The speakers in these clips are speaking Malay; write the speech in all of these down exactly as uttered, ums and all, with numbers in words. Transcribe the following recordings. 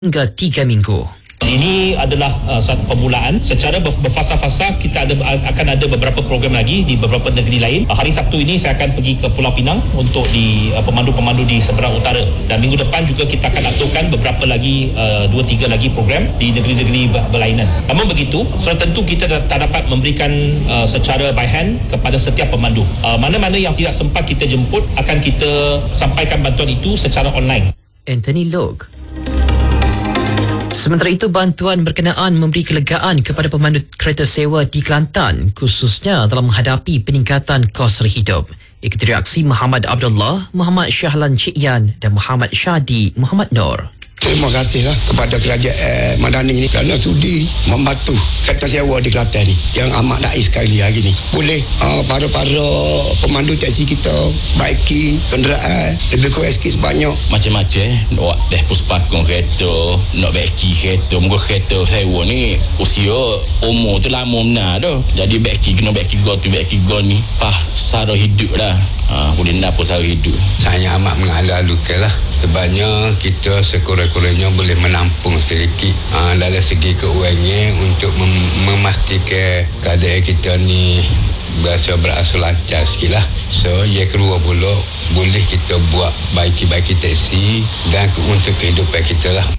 hingga tiga minggu. Ini adalah uh, satu permulaan. Secara berfasa-fasa kita ada akan ada beberapa program lagi di beberapa negeri lain. Uh, hari Sabtu ini saya akan pergi ke Pulau Pinang untuk di uh, pemandu-pemandu di seberang utara, dan minggu depan juga kita akan aturkan beberapa lagi uh, dua tiga lagi program di negeri-negeri berlainan. Namun begitu, sudah tentu kita tak dapat memberikan uh, secara by hand kepada setiap pemandu. Uh, mana-mana yang tidak sempat kita jemput akan kita sampaikan bantuan itu secara online. Anthony Log. Sementara itu, bantuan berkenaan memberi kelegaan kepada pemandu kereta sewa di Kelantan, khususnya dalam menghadapi peningkatan kos hidup. Ikuti reaksi Muhammad Abdullah, Muhammad Syahlan Cik Yan dan Muhammad Syahdi Muhammad Nur. Terima kasihlah kepada kerajaan eh, Madani ini kerana sudi membantu kereta sewa di Kelantan ni yang amat naik sekali hari ni. Boleh uh, para-para pemandu taksi kita baiki kenderaan lebih kurang sikit sebanyak. Macam-macam eh. Nak dah puspakong kereta, nak baiki kereta. Muka kereta sewa ni usia umur tu lama benar dah. Jadi baiki kena baiki go tu baiki go ni. Pah sara hidup dah. Ha, boleh nak apa sara hidup. Saya amat mengalu-alukan lah. Sebabnya kita sekurang-kurangnya boleh menampung sedikit uh, dalam segi keuangan untuk mem- memastikan keadaan kita ni berasa berasa lancar sikit lah. So, yang kedua pula boleh kita buat baiki-baiki taksi dan untuk kehidupan kita lah.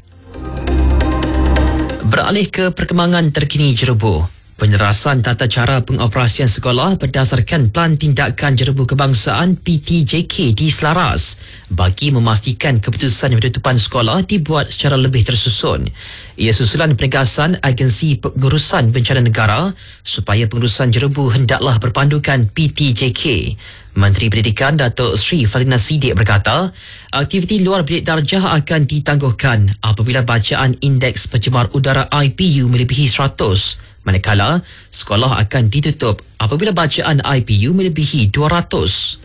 Beralih ke perkembangan terkini Jerebu. Penerasan tata cara pengoperasian sekolah berdasarkan Pelan Tindakan Jerebu Kebangsaan P T J K diselaras bagi memastikan keputusan penutupan sekolah dibuat secara lebih tersusun. Ia susulan penegasan Agensi Pengurusan Bencana Negara supaya pengurusan Jerebu hendaklah berpandukan P T J K. Menteri Pendidikan Datuk Seri Fazlina Siddiq berkata, aktiviti luar bilik darjah akan ditangguhkan apabila bacaan indeks pencemar udara I P U melebihi seratus. Manakala, sekolah akan ditutup apabila bacaan I P U melebihi dua ratus.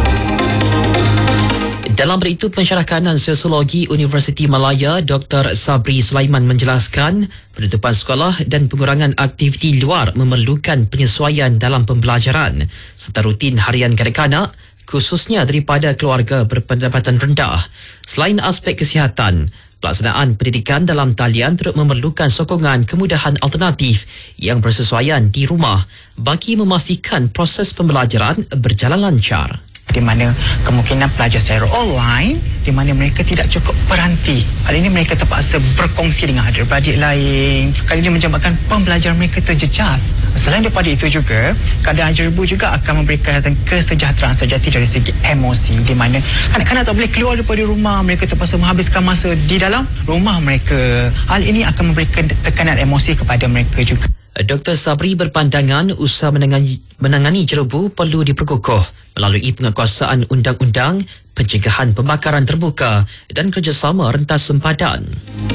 Dalam beritu, pensyarah kanan Sosiologi Universiti Malaya Doktor Sabri Sulaiman menjelaskan penutupan sekolah dan pengurangan aktiviti luar memerlukan penyesuaian dalam pembelajaran serta rutin harian kanak-kanak, khususnya daripada keluarga berpendapatan rendah. Selain aspek kesihatan, pelaksanaan pendidikan dalam talian turut memerlukan sokongan kemudahan alternatif yang bersesuaian di rumah bagi memastikan proses pembelajaran berjalan lancar. Di mana kemungkinan pelajar secara online, di mana mereka tidak cukup peranti. Hal ini mereka terpaksa berkongsi dengan adik-beradik lain. Kali ini menyebabkan pembelajaran mereka terjejas. Selain daripada itu juga, keadaan Jerebu juga akan memberikan kesejahteraan sejati dari segi emosi, di mana kanak-kanak tak boleh keluar daripada rumah, mereka terpaksa menghabiskan masa di dalam rumah mereka. Hal ini akan memberikan tekanan emosi kepada mereka juga. Doktor Sabri berpandangan usaha menangani, menangani Jerebu perlu diperkukuh melalui penguatkuasaan undang-undang, pencegahan pembakaran terbuka dan kerjasama rentas sempadan.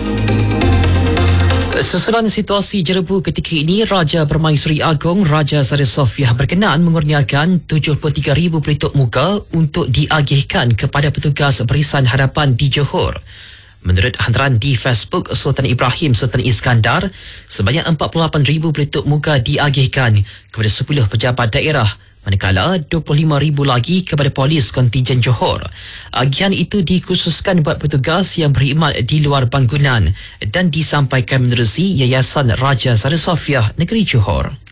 Susulan situasi Jerebu ketika ini, Raja Permaisuri Agong Raja Sari Sofiah berkenan mengurniakan tujuh puluh tiga ribu pelituk muka untuk diagihkan kepada petugas barisan hadapan di Johor. Menurut hantaran di Facebook Sultan Ibrahim Sultan Iskandar, sebanyak empat puluh lapan ribu pelituk muka diagihkan kepada sepuluh pejabat daerah, manakala dua puluh lima ribu lagi kepada polis kontingen Johor. Agihan itu dikhususkan buat petugas yang berkhidmat di luar bangunan dan disampaikan menerusi Yayasan Raja Sari Sofiah Negeri Johor.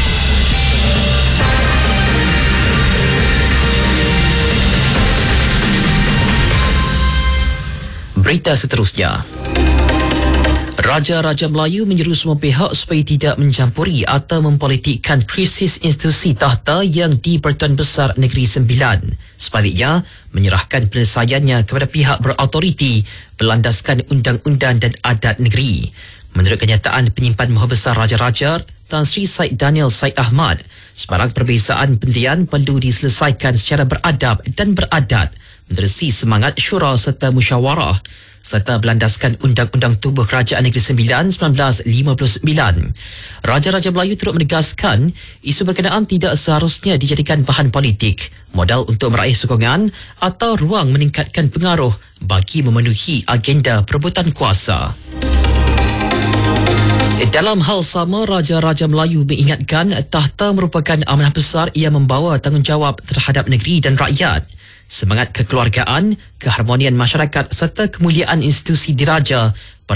Berita seterusnya. Raja-Raja Melayu menyeru semua pihak supaya tidak mencampuri atau mempolitikkan krisis institusi takhta yang di Pertuan Besar Negeri Sembilan. Sebaliknya, menyerahkan penyelesaiannya kepada pihak berautoriti berlandaskan undang-undang dan adat negeri. Menurut kenyataan penyimpan Maha Besar Raja-Raja, Tan Sri Said Daniel Said Ahmad, sebarang perbezaan pendirian perlu diselesaikan secara beradab dan beradat menerusi semangat syura serta musyawarah serta berlandaskan Undang-Undang Tubuh Kerajaan Negeri Sembilan seribu sembilan ratus lima puluh sembilan. Raja-Raja Melayu turut menegaskan isu berkenaan tidak seharusnya dijadikan bahan politik, modal untuk meraih sokongan atau ruang meningkatkan pengaruh bagi memenuhi agenda perebutan kuasa. Dalam hal sama, Raja-Raja Melayu mengingatkan takhta merupakan amanah besar yang membawa tanggungjawab terhadap negeri dan rakyat. Semangat kekeluargaan, keharmonian masyarakat serta kemuliaan institusi diraja